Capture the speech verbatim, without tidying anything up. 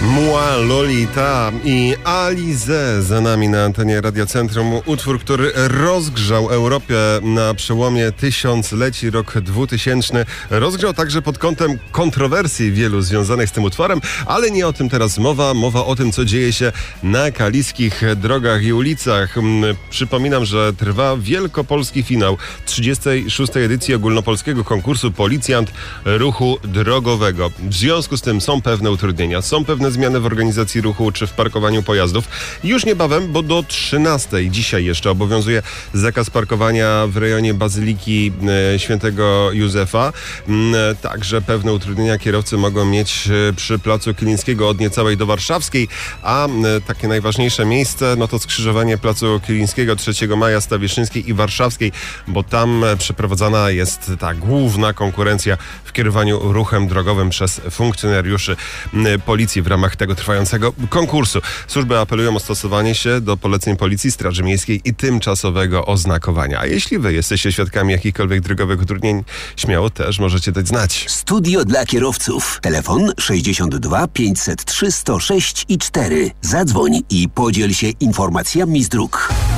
Mła Lolita i Alizé za nami na antenie Radia Centrum. Utwór, który rozgrzał Europę na przełomie tysiącleci, rok dwutysięczny. Rozgrzał także pod kątem kontrowersji wielu związanych z tym utworem, ale nie o tym teraz mowa. Mowa o tym, co dzieje się na kaliskich drogach i ulicach. Przypominam, że trwa wielkopolski finał trzydziestej szóstej edycji ogólnopolskiego konkursu Policjant Ruchu Drogowego. W związku z tym są pewne utrudnienia, są pewne zmiany w organizacji ruchu czy w parkowaniu pojazdów. Już niebawem, bo do trzynastej dzisiaj jeszcze obowiązuje zakaz parkowania w rejonie Bazyliki e, Świętego Józefa. E, także pewne utrudnienia kierowcy mogą mieć e, przy Placu Kilińskiego od Niecałej do Warszawskiej, a e, takie najważniejsze miejsce, no to skrzyżowanie Placu Kilińskiego, trzeciego maja, Stawiszyńskiej i Warszawskiej, bo tam e, przeprowadzana jest ta główna konkurencja w kierowaniu ruchem drogowym przez funkcjonariuszy e, policji w ramach tego trwającego konkursu. Służby apelują o stosowanie się do poleceń Policji, Straży Miejskiej i tymczasowego oznakowania. A jeśli wy jesteście świadkami jakichkolwiek drogowych utrudnień, śmiało też możecie dać znać. Studio dla kierowców. Telefon sześćdziesiąt dwa pięćset trzy sto sześć i cztery. Zadzwoń i podziel się informacjami z dróg.